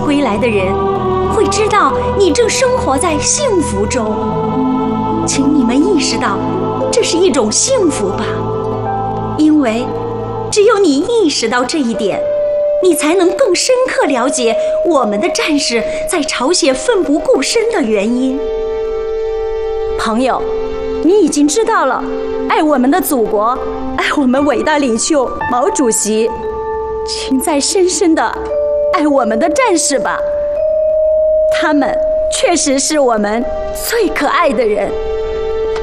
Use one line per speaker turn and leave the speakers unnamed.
归来的人会知道你正生活在幸福中。请你们意识到，这是一种幸福吧，因为只有你意识到这一点，你才能更深刻了解我们的战士在朝鲜奋不顾身的原因。朋友，你已经知道了，爱我们的祖国，爱我们伟大领袖毛主席，请再深深地爱我们的战士吧，他们确实是我们最可爱的人。